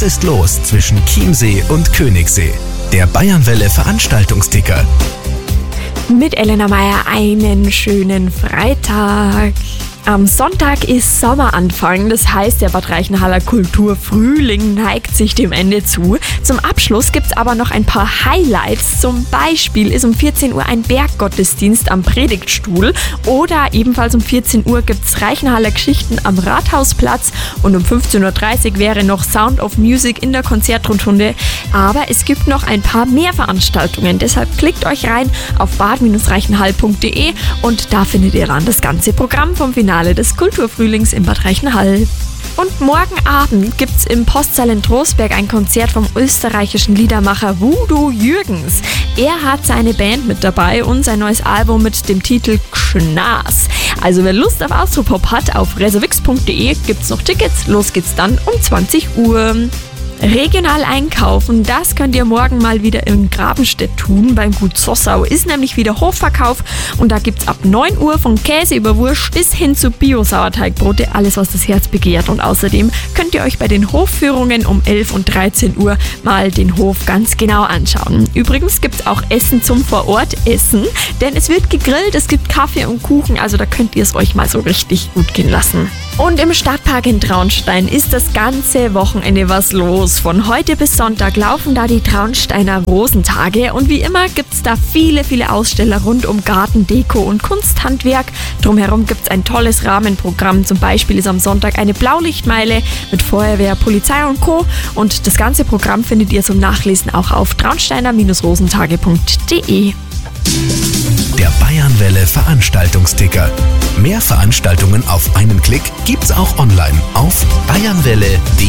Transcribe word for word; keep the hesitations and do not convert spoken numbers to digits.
ist los zwischen Chiemsee und Königssee? Der Bayernwelle Veranstaltungsticker. Mit Elena Meier einen schönen Freitag. Am Sonntag ist Sommeranfang, das heißt, der Bad Reichenhaller Kulturfrühling neigt sich dem Ende zu. Zum Abschluss gibt's aber noch ein paar Highlights. Zum Beispiel ist um vierzehn Uhr ein Berggottesdienst am Predigtstuhl oder ebenfalls um vierzehn Uhr gibt's Reichenhaller Geschichten am Rathausplatz und um fünfzehn Uhr dreißig wäre noch Sound of Music in der Konzertrundtunde. Aber es gibt noch ein paar mehr Veranstaltungen, deshalb klickt euch rein auf bad reichenhall punkt de und da findet ihr dann das ganze Programm vom Finale des Kulturfrühlings in Bad Reichenhall. Und morgen Abend gibt's im Postsaal in Trostberg ein Konzert vom österreichischen Liedermacher Voodoo Jürgens. Er hat seine Band mit dabei und sein neues Album mit dem Titel Gschnas. Also wer Lust auf Austropop hat, auf reservix punkt de gibt's noch Tickets. Los geht's dann um zwanzig Uhr. Regional einkaufen, das könnt ihr morgen mal wieder in Grabenstedt tun. Beim Gut Zossau ist nämlich wieder Hofverkauf und da gibt's ab neun Uhr von Käse über Wurst bis hin zu Bio-Sauerteigbrote alles, was das Herz begehrt. Und außerdem könnt ihr euch bei den Hofführungen um elf und dreizehn Uhr mal den Hof ganz genau anschauen. Übrigens gibt's auch Essen zum Vorort-Essen, denn es wird gegrillt, es gibt Kaffee und Kuchen, also da könnt ihr es euch mal so richtig gut gehen lassen. Und im Stadtpark in Traunstein ist das ganze Wochenende was los. Von heute bis Sonntag laufen da die Traunsteiner Rosentage und wie immer gibt's da viele, viele Aussteller rund um Garten, Deko und Kunsthandwerk. Drumherum gibt's ein tolles Rahmenprogramm. Zum Beispiel ist am Sonntag eine Blaulichtmeile mit Feuerwehr, Polizei und Co. Und das ganze Programm findet ihr zum Nachlesen auch auf traunsteiner rosentage punkt de. Der Bayernwelle Veranstaltungsticker. Mehr Veranstaltungen auf einen Klick gibt's auch online auf bayernwelle punkt de.